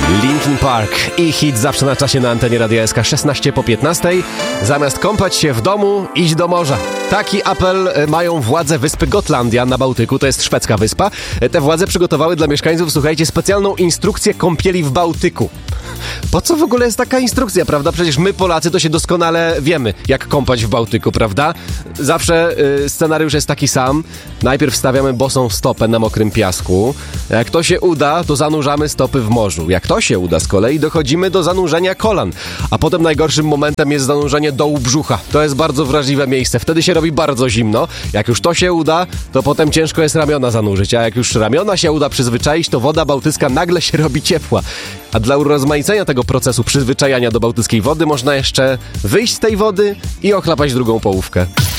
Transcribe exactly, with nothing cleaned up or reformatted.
Linkin Park i hit zawsze na czasie na antenie Radia S K, szesnaście po piętnastej. Zamiast kąpać się w domu, idź do morza. Taki apel mają władze wyspy Gotlandia na Bałtyku, to jest szwedzka wyspa. Te władze przygotowały dla mieszkańców, słuchajcie, specjalną instrukcję kąpieli w Bałtyku. Po co w ogóle jest taka instrukcja, prawda? Przecież my, Polacy, to się doskonale wiemy, jak kąpać w Bałtyku, prawda? Zawsze y, scenariusz jest taki sam. Najpierw stawiamy bosą stopę na mokrym piasku. Jak to się uda, to zanurzamy stopy w morzu. Jak to się uda z kolei, dochodzimy do zanurzenia kolan. A potem najgorszym momentem jest zanurzenie dołu brzucha. To jest bardzo wrażliwe miejsce. Wtedy się robi bardzo zimno. Jak już to się uda, to potem ciężko jest ramiona zanurzyć. A jak już ramiona się uda przyzwyczaić, to woda bałtycka nagle się robi ciepła. A dla urozmaicenia tego procesu przyzwyczajania do bałtyckiej wody można jeszcze wyjść z tej wody i ochlapać drugą połówkę.